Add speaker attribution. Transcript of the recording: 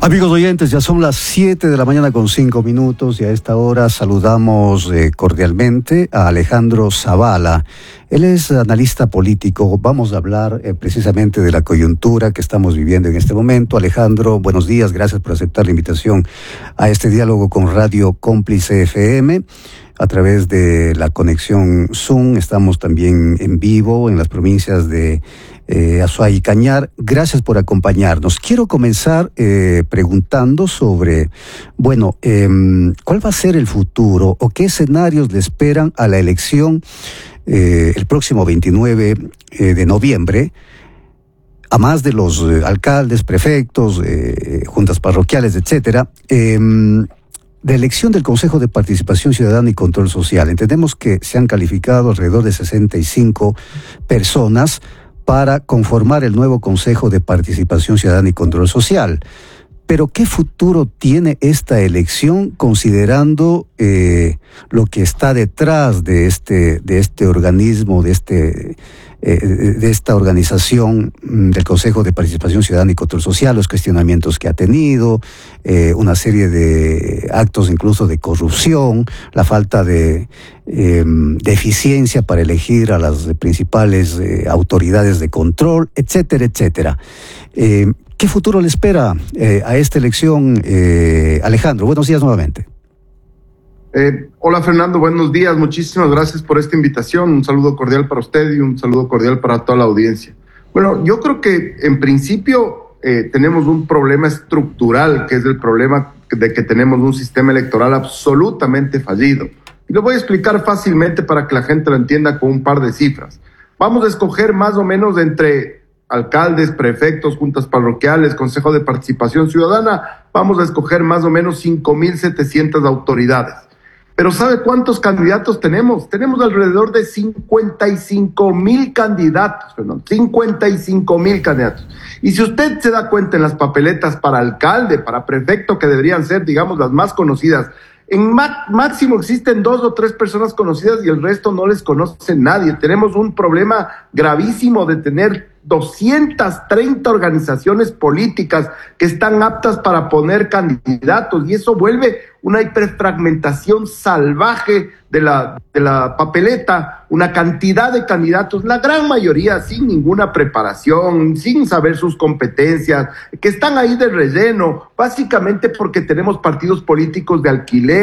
Speaker 1: Amigos oyentes, ya son las 7 de la mañana con 5 minutos y a esta hora saludamos cordialmente a Alejandro Zavala. Él es analista político. Vamos a hablar precisamente de la coyuntura que estamos viviendo en este momento. Alejandro, buenos días, gracias por aceptar la invitación a este diálogo con Radio Cómplice FM. A través de la conexión Zoom, estamos también en vivo en las provincias de Azuay y Cañar. Gracias por acompañarnos. Quiero comenzar preguntando sobre, ¿cuál va a ser el futuro o qué escenarios le esperan a la elección el próximo 29 de noviembre? A más de los alcaldes, prefectos, juntas parroquiales, etcétera, de elección del Consejo de Participación Ciudadana y Control Social. Entendemos que se han calificado alrededor de 65 personas para conformar el nuevo Consejo de Participación Ciudadana y Control Social. Pero ¿qué futuro tiene esta elección considerando lo que está detrás de este organismo, de esta organización del Consejo de Participación Ciudadana y Control Social, los cuestionamientos que ha tenido, una serie de actos incluso de corrupción, la falta de eficiencia para elegir a las principales autoridades de control, etcétera, etcétera? ¿Qué futuro le espera a esta elección, Alejandro? Buenos días nuevamente.
Speaker 2: Hola Fernando, buenos días, muchísimas gracias por esta invitación, un saludo cordial para usted y un saludo cordial para toda la audiencia. Bueno, yo creo que en principio tenemos un problema estructural, que es el problema de que tenemos un sistema electoral absolutamente fallido. Y lo voy a explicar fácilmente para que la gente lo entienda con un par de cifras. Vamos a escoger más o menos entre alcaldes, prefectos, juntas parroquiales, Consejo de Participación Ciudadana, vamos a escoger más o menos 5,700 autoridades. Pero ¿sabe cuántos candidatos tenemos? Tenemos alrededor de 55,000 candidatos, Fernando, 55,000 candidatos. Y si usted se da cuenta en las papeletas para alcalde, para prefecto, que deberían ser, digamos, las más conocidas, en máximo existen 2 o 3 personas conocidas y el resto no les conoce nadie. Tenemos un problema gravísimo de tener 230 organizaciones políticas que están aptas para poner candidatos y eso vuelve una hiperfragmentación salvaje de la papeleta, una cantidad de candidatos, la gran mayoría sin ninguna preparación, sin saber sus competencias, que están ahí de relleno, básicamente porque tenemos partidos políticos de alquiler.